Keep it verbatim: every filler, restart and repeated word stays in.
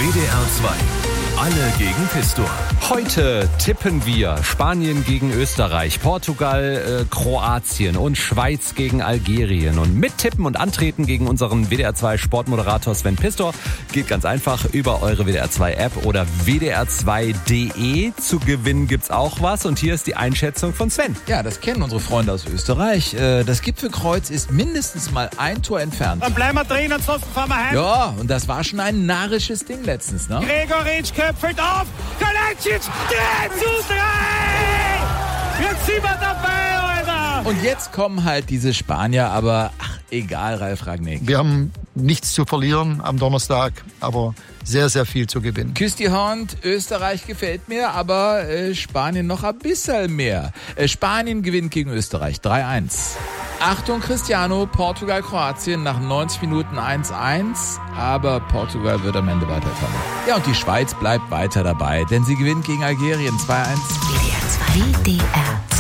W D R zwei. Alle gegen Pistor. Heute tippen wir Spanien gegen Österreich, Portugal, äh, Kroatien und Schweiz gegen Algerien. Und mittippen und antreten gegen unseren W D R zwei Sportmoderator Sven Pistor geht ganz einfach über eure W D R zwei App oder W D R zwei Punkt de. Zu gewinnen gibt's auch was und hier ist die Einschätzung von Sven. Ja, das kennen unsere Freunde aus Österreich. Das Gipfelkreuz ist mindestens mal ein Tor entfernt. Dann bleiben wir drin, ansonsten fahren wir heim. Ja, und das war schon ein narrisches Ding letztens, ne? Gregoritsch köpfelt auf, Kalajdzic, drei zu drei! Jetzt sind wir dabei, Alter! Und jetzt kommen halt diese Spanier, aber ach, egal, Ralf Rangnick. Wir haben nichts zu verlieren am Donnerstag, aber sehr, sehr viel zu gewinnen. Küss die Hand, Österreich gefällt mir, aber äh, Spanien noch ein bisschen mehr. Äh, Spanien gewinnt gegen Österreich drei eins. Achtung Cristiano, Portugal, Kroatien nach neunzig Minuten eins eins, aber Portugal wird am Ende weiterkommen. Ja, und die Schweiz bleibt weiter dabei, denn sie gewinnt gegen Algerien zwei eins. W D R zwei D R